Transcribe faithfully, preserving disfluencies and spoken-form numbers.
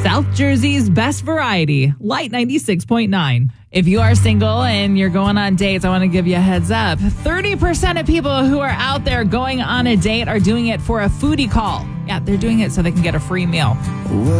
South Jersey's best variety, Light ninety-six point nine. If you are single and you're going on dates, I want to give you a heads up. thirty percent of people who are out there going on a date are doing it for a foodie call. Yeah, they're doing it so they can get a free meal.